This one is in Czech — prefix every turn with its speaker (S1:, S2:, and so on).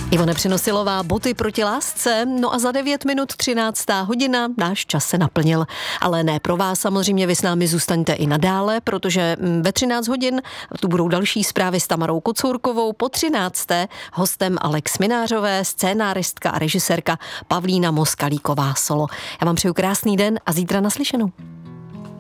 S1: Ivone Přenosilová, Boty proti lásce. No a za 9 minut 13. hodina náš čas se naplnil. Ale ne pro vás samozřejmě, vy s námi zůstaňte i nadále, protože ve 13 hodin tu budou další zprávy s Tamarou Kocourkovou. Po 13. hostem Alex Minářové, scénáristka a režisérka Pavlína Moskalíková solo. Já vám přeju krásný den a zítra naslyšenou.